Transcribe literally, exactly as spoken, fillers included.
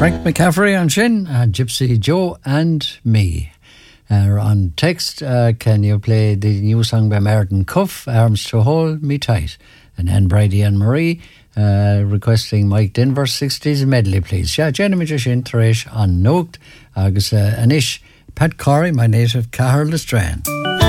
Frank McCaffrey on Shin, uh, Gypsy Joe and me. Uh, on text, uh, can you play the new song by Martin Cuff, Arms to Hold Me Tight? And Anne Brady and Marie uh, requesting Mike Denver sixties medley, please. Yeah, Jenny Shin Thresh on Note, Agus uh, Anish, Pat Corey, my native Cahir Lestrand.